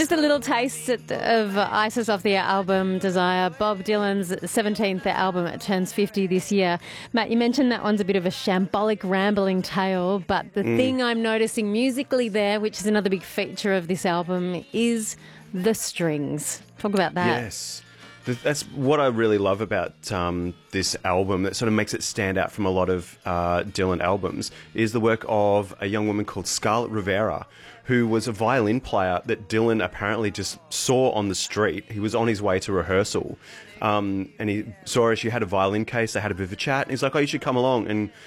Just a little taste of Isis off the album Desire, Bob Dylan's 17th album. It turns 50 this year. Matt, you mentioned that one's a bit of a shambolic, rambling tale, but the thing I'm noticing musically there, which is another big feature of this album, is the strings. Talk about that. Yes. That's what I really love about this album that sort of makes it stand out from a lot of Dylan albums is the work of a young woman called Scarlett Rivera, who was a violin player that Dylan apparently just saw on the street. He was on his way to rehearsal and he saw her. She had a violin case. They had a bit of a chat. And he's like, oh, you should come along. And